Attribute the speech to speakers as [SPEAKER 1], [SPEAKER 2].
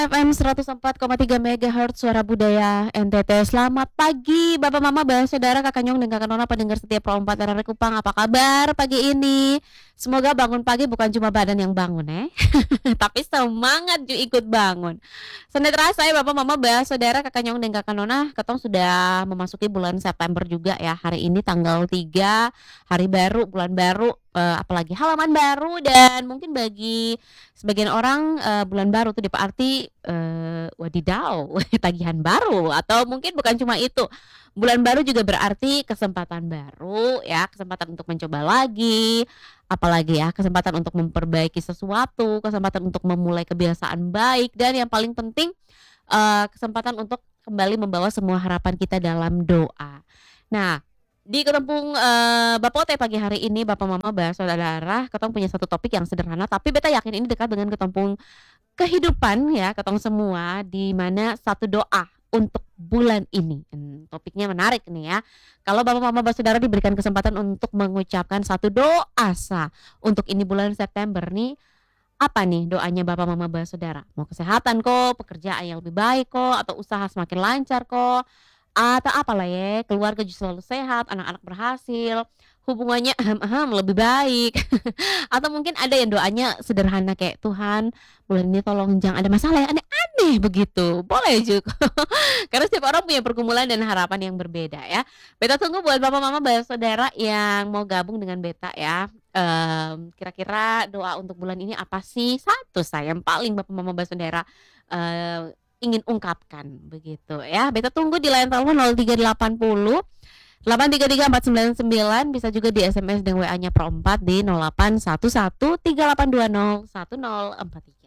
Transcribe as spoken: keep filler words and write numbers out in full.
[SPEAKER 1] F M seratus empat koma tiga megahertz Suara Budaya N T T. Selamat pagi Bapak Mama, Bapak Saudara, Kakak Nyong dan Kakak Nona, pendengar setia Pro empat R R Kupang. Apa kabar pagi ini? Semoga bangun pagi bukan cuma badan yang bangun eh tapi semangat juga ikut bangun. Sene terasa ya Bapak Mama, Bapak Saudara, Kakak Nyong dan Kakak Nona, ketong sudah memasuki bulan September juga ya. Hari ini tanggal tiga, hari baru, bulan baru, uh, apalagi halaman baru. Dan mungkin bagi sebagian orang uh, bulan baru tuh diarti uh, wadidaw tagihan baru, atau mungkin bukan cuma itu. Bulan baru juga berarti kesempatan baru ya, kesempatan untuk mencoba lagi, apalagi ya kesempatan untuk memperbaiki sesuatu, kesempatan untuk memulai kebiasaan baik, dan yang paling penting uh, kesempatan untuk kembali membawa semua harapan kita dalam doa. Nah, di Ketempung uh, Bapote pagi hari ini Bapak Mama, Bapak Saudara, ketong punya satu topik yang sederhana tapi beta yakin ini dekat dengan ketempung kehidupan ya ketong semua, di mana satu doa untuk bulan ini. Hmm, topiknya menarik nih ya. Kalau Bapak Mama, Bapak Saudara diberikan kesempatan untuk mengucapkan satu doa sah untuk ini bulan September nih, apa nih doanya Bapak Mama, Bapak Saudara? Mau kesehatan kok, pekerjaan yang lebih baik kok, atau usaha semakin lancar kok, atau apalah ya, keluarga justru selalu sehat, anak-anak berhasil, hubungannya ahem-ahem lebih baik. Atau mungkin ada yang doanya sederhana kayak, Tuhan bulan ini tolong jangan ada masalah yang aneh-aneh begitu. Boleh juga. Karena setiap orang punya pergumulan dan harapan yang berbeda ya. Beta tunggu buat Bapak Mama, Bapak Saudara yang mau gabung dengan beta ya. Um, kira-kira doa untuk bulan ini apa sih? Satu saya yang paling Bapak Mama, Bapak Saudara uh, ingin ungkapkan begitu ya. Beta tunggu di line telepon nol tiga delapan nol delapan tiga tiga empat sembilan sembilan, bisa juga di S M S dan W A-nya Pro empat di nol delapan satu satu tiga delapan dua nol satu nol empat tiga.